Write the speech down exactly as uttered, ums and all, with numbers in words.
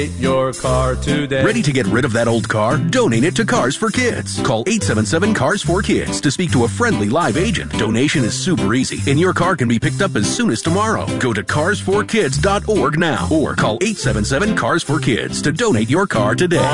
your car today. Ready to get rid of that old car? Donate it to Cars for Kids. Call eight seven seven, CARS four kids to speak to a friendly live agent. Donation is super easy, and your car can be picked up as soon as tomorrow. Go to cars for kids dot org now or call eight seven seven, CARS four kids to donate your car today.